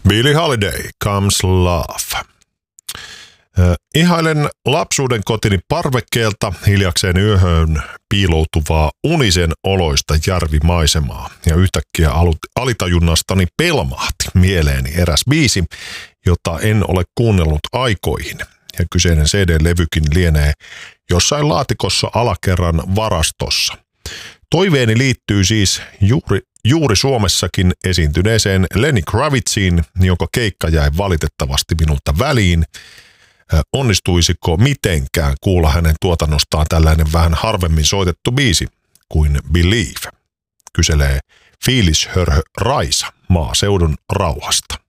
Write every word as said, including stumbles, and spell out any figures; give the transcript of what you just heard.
Billie Holiday, Comes Love. Ihailen lapsuuden kotini parvekkeelta hiljakseen yöhön piiloutuvaa unisen oloista järvimaisemaa. Ja yhtäkkiä alitajunnastani pelmahti mieleeni eräs biisi, jota en ole kuunnellut aikoihin. Ja kyseinen C D-levykin lienee jossain laatikossa alakerran varastossa. Toiveeni liittyy siis juuri, juuri Suomessakin esiintyneeseen Lenny Kravitsiin, jonka keikka jäi valitettavasti minulta väliin. Onnistuisiko mitenkään kuulla hänen tuotannostaan tällainen vähän harvemmin soitettu biisi kuin Believe? Kyselee fiilishörhö Raisa maaseudun rauhasta.